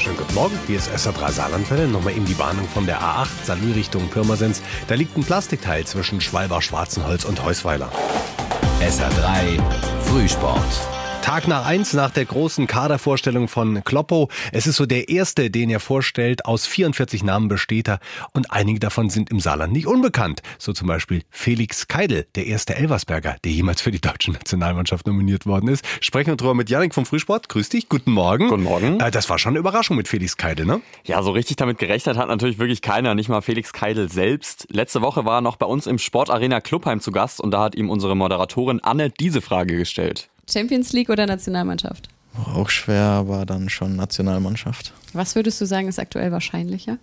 Schönen guten Morgen, hier ist SA3 Saarlandwelle. Nochmal eben die Warnung von der A8, Saarlouis Richtung Pirmasens. Da liegt ein Plastikteil zwischen Schwalbach-Schwarzenholz und Heusweiler. SA3 Frühsport. Tag nach 1 nach der großen Kadervorstellung von Kloppo. Es ist so der erste, den er vorstellt. Aus 44 Namen besteht er. Und einige davon sind im Saarland nicht unbekannt. So zum Beispiel Felix Keidel, der erste Elversberger, der jemals für die deutsche Nationalmannschaft nominiert worden ist. Sprechen wir drüber mit Jannik vom Frühsport. Grüß dich, guten Morgen. Guten Morgen. Das war schon eine Überraschung mit Felix Keidel, ne? Ja, so richtig damit gerechnet hat natürlich wirklich keiner, nicht mal Felix Keidel selbst. Letzte Woche war er noch bei uns im Sportarena Clubheim zu Gast und da hat ihm unsere Moderatorin Anne diese Frage gestellt. Champions League oder Nationalmannschaft? Auch schwer, aber dann schon Nationalmannschaft. Was würdest du sagen, ist aktuell wahrscheinlicher?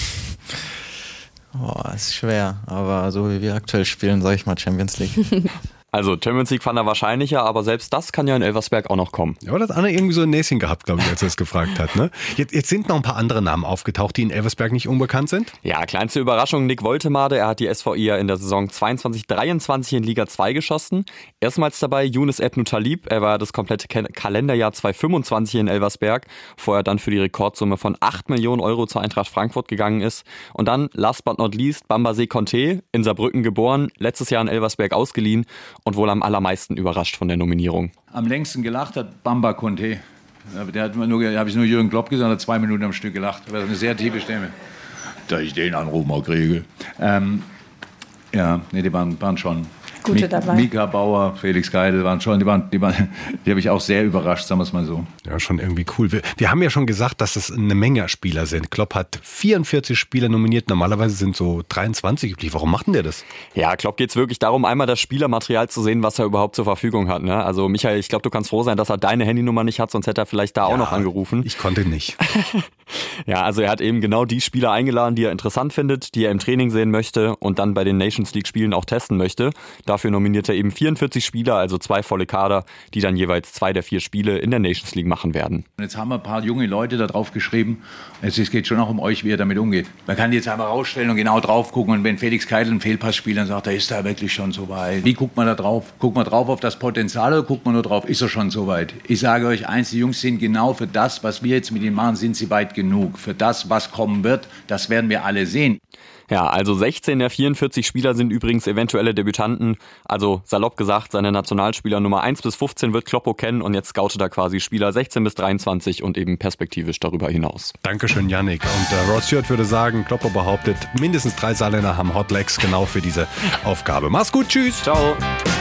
Ist schwer, aber so wie wir aktuell spielen, sage ich mal Champions League. Also Champions League fand er wahrscheinlicher, aber selbst das kann ja in Elversberg auch noch kommen. Ja, aber das hat Anne irgendwie so ein Näschen gehabt, glaube ich, als er es gefragt hat. Ne? Jetzt sind noch ein paar andere Namen aufgetaucht, die in Elversberg nicht unbekannt sind. Ja, kleinste Überraschung, Nick Woltemade. Er hat die SVI ja in der Saison 22/23 in Liga 2 geschossen. Erstmals dabei Younes Ebnou Talib. Er war das komplette Kalenderjahr 2025 in Elversberg, bevor er dann für die Rekordsumme von 8 Millionen Euro zur Eintracht Frankfurt gegangen ist. Und dann, last but not least, Bambasé Conté, in Saarbrücken geboren, letztes Jahr in Elversberg ausgeliehen und wohl am allermeisten überrascht von der Nominierung. Am längsten gelacht hat Bamba Conté. Der hat habe ich nur Jürgen Klopp gesagt, hat 2 Minuten am Stück gelacht. Das war eine sehr tiefe Stimme. Dass ich den Anruf mal kriege. Die waren schon. Gute dabei. Mika Bauer, Felix Keidel waren schon, die habe ich auch sehr überrascht, sagen wir es mal so. Ja, schon irgendwie cool. Wir haben ja schon gesagt, dass es eine Menge Spieler sind. Klopp hat 44 Spieler nominiert, normalerweise sind so 23 üblich. Warum macht denn der das? Ja, Klopp geht es wirklich darum, einmal das Spielermaterial zu sehen, was er überhaupt zur Verfügung hat. Ne? Also Michael, ich glaube, du kannst froh sein, dass er deine Handynummer nicht hat, sonst hätte er vielleicht da auch noch angerufen. Ich konnte nicht. Ja, also er hat eben genau die Spieler eingeladen, die er interessant findet, die er im Training sehen möchte und dann bei den Nations League Spielen auch testen möchte. Dafür nominiert er eben 44 Spieler, also 2 volle Kader, die dann jeweils 2 der 4 Spiele in der Nations League machen werden. Und jetzt haben wir ein paar junge Leute da drauf geschrieben. Es geht schon auch um euch, wie ihr damit umgeht. Man kann die jetzt einmal rausstellen und genau drauf gucken. Und wenn Felix Keidel einen Fehlpass spielt, dann sagt er, ist er wirklich schon so weit? Wie guckt man da drauf? Guckt man drauf auf das Potenzial oder guckt man nur drauf, ist er schon so weit? Ich sage euch eins, die Jungs sind genau für das, was wir jetzt mit ihnen machen, sind sie weit genug. Für das, was kommen wird, das werden wir alle sehen. Ja, also 16 der 44 Spieler sind übrigens eventuelle Debütanten. Also salopp gesagt, seine Nationalspieler Nummer 1 bis 15 wird Kloppo kennen und jetzt scoutet er quasi Spieler 16 bis 23 und eben perspektivisch darüber hinaus. Dankeschön, Jannik. Und Rod Stewart würde sagen, Kloppo behauptet, mindestens 3 Saarländer haben Hot Legs genau für diese Aufgabe. Mach's gut, tschüss. Ciao.